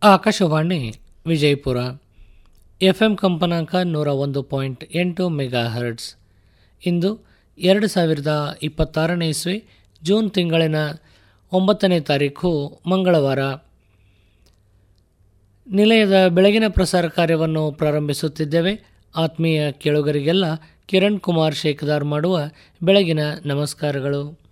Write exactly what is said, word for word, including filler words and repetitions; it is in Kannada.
ಆಕಾಶವಾಣಿ ವಿಜಯಪುರ. ಎಫ್ ಎಂ ಕಂಪನಾಂಕ ನೂರ ಒಂದು ಪಾಯಿಂಟ್ ಎಂಟು ಮೆಗಾ ಹರ್ಟ್ಸ್. ಇಂದು ಎರಡು ಸಾವಿರದ ಇಪ್ಪತ್ತಾರನೇ ಇಸ್ವಿ ಜೂನ್ ತಿಂಗಳಿನ ಒಂಬತ್ತನೇ ತಾರೀಖು ಮಂಗಳವಾರ. ನಿಲಯದ ಬೆಳಗಿನ ಪ್ರಸಾರ ಕಾರ್ಯವನ್ನು ಪ್ರಾರಂಭಿಸುತ್ತಿದ್ದೇವೆ. ಆತ್ಮೀಯ ಕೇಳುಗರಿಗೆಲ್ಲ ಕಿರಣ್ ಕುಮಾರ್ ಶೇಖದಾರ್ ಮಾಡುವ ಬೆಳಗಿನ ನಮಸ್ಕಾರಗಳು.